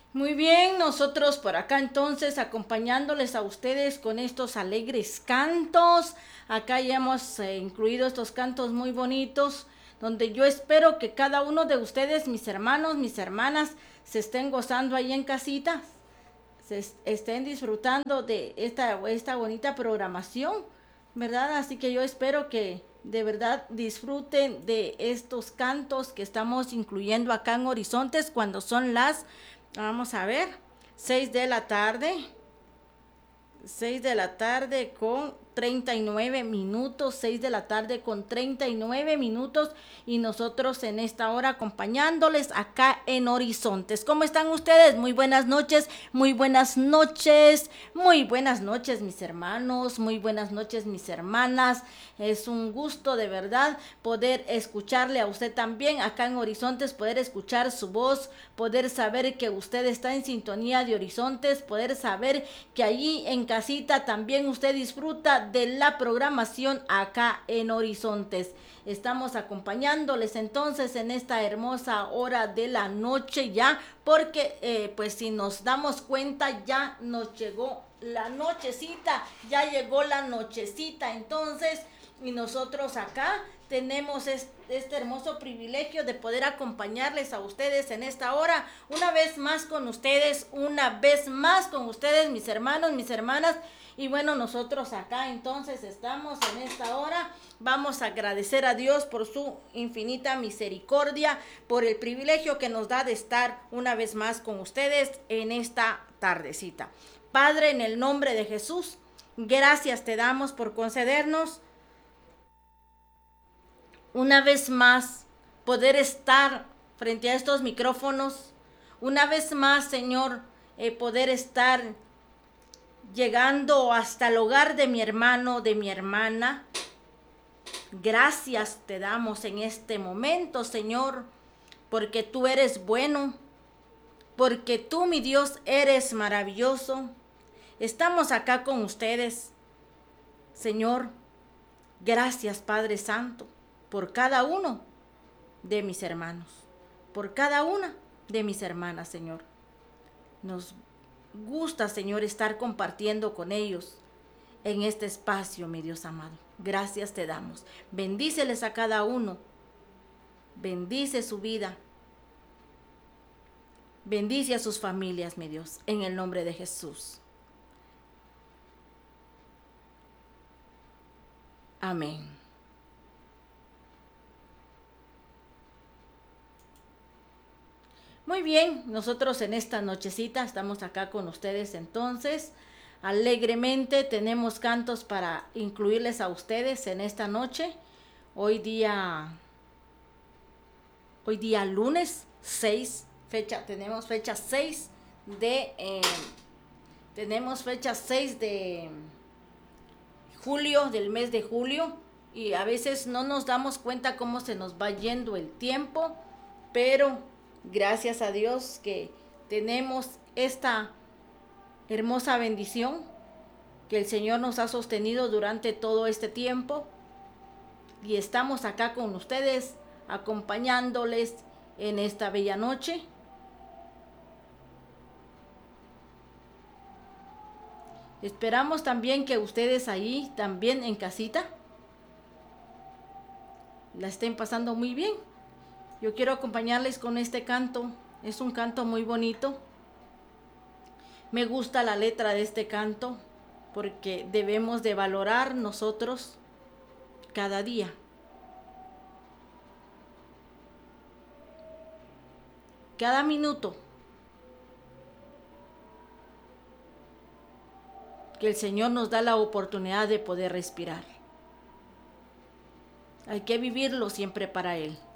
Muy bien, nosotros por acá entonces acompañándoles a ustedes con estos alegres cantos. Acá ya hemos incluido estos cantos muy bonitos, donde yo espero que cada uno de ustedes, mis hermanos, mis hermanas, se estén gozando ahí en casita, estén disfrutando de esta bonita programación, ¿verdad? Así que yo espero que de verdad disfruten de estos cantos que estamos incluyendo acá en Horizontes cuando son las, vamos a ver, 6 de la tarde. 6 de la tarde con 39 minutos, 6 de la tarde con 39 minutos y nosotros en esta hora acompañándoles acá en Horizontes. ¿Cómo están ustedes? Muy buenas noches, muy buenas noches, muy buenas noches mis hermanos, muy buenas noches mis hermanas. Es un gusto de verdad poder escucharle a usted también acá en Horizontes, poder escuchar su voz, poder saber que usted está en sintonía de Horizontes, poder saber que allí en casita también usted disfruta de la programación acá en Horizontes. Estamos acompañándoles entonces en esta hermosa hora de la noche ya, porque pues si nos damos cuenta ya nos llegó la nochecita, ya llegó la nochecita entonces y nosotros acá tenemos este hermoso privilegio de poder acompañarles a ustedes en esta hora, una vez más con ustedes, una vez más con ustedes, mis hermanos, mis hermanas. Y bueno, nosotros acá entonces estamos en esta hora. Vamos a agradecer a Dios por su infinita misericordia, por el privilegio que nos da de estar una vez más con ustedes en esta tardecita. Padre, en el nombre de Jesús, gracias te damos por concedernos una vez más poder estar frente a estos micrófonos, una vez más, Señor, poder estar llegando hasta el hogar de mi hermano, de mi hermana. Gracias te damos en este momento, Señor, porque tú eres bueno, porque tú, mi Dios, eres maravilloso. Estamos acá con ustedes, Señor. Gracias, Padre Santo, por cada uno de mis hermanos, por cada una de mis hermanas, Señor. Nos gusta, Señor, estar compartiendo con ellos en este espacio, mi Dios amado. Gracias te damos. Bendíceles a cada uno. Bendice su vida. Bendice a sus familias, mi Dios, en el nombre de Jesús. Amén. Muy bien, nosotros en esta nochecita estamos acá con ustedes entonces. Alegremente tenemos cantos para incluirles a ustedes en esta noche. Hoy día, hoy día lunes 6, tenemos fecha 6 de, tenemos fecha 6 de julio, del mes de julio. Y a veces no nos damos cuenta cómo se nos va yendo el tiempo, pero gracias a Dios que tenemos esta hermosa bendición que el Señor nos ha sostenido durante todo este tiempo y estamos acá con ustedes acompañándoles en esta bella noche. Esperamos también que ustedes ahí también en casita la estén pasando muy bien. Yo quiero acompañarles con este canto. Es un canto muy bonito. Me gusta la letra de este canto porque debemos de valorar nosotros cada día. Cada minuto que el Señor nos da la oportunidad de poder respirar. Hay que vivirlo siempre para Él.